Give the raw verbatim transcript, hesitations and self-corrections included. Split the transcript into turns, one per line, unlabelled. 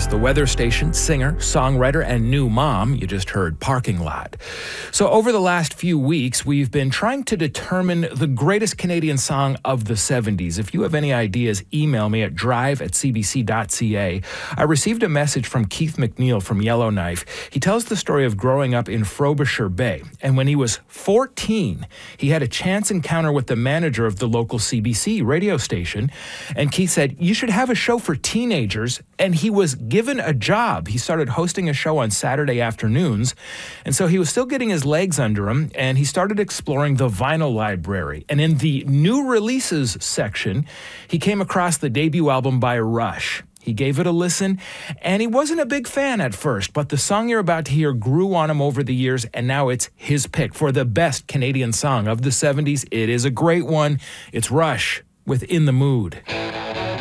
is the weather station, singer, songwriter, and new mom. You just heard Parking Lot. So over the last few weeks, we've been trying to determine the greatest Canadian song of the seventies. If you have any ideas, email me at drive at c b c dot c a. I received a message from Keith McNeil from Yellowknife. He tells the story of growing up in Frobisher Bay. And when he was fourteen, he had a chance encounter with the manager of the local C B C radio station. And Keith said, you should have a show for teenagers. And he was given a job. He started hosting a show on Saturday afternoons. And so he was still getting his legs under him. And he started exploring the vinyl library. And in the new releases section, he came across the debut album by Rush. He gave it a listen, and he wasn't a big fan at first, but the song you're about to hear grew on him over the years, and now it's his pick for the best Canadian song of the seventies. It is a great one. It's Rush with In the Mood.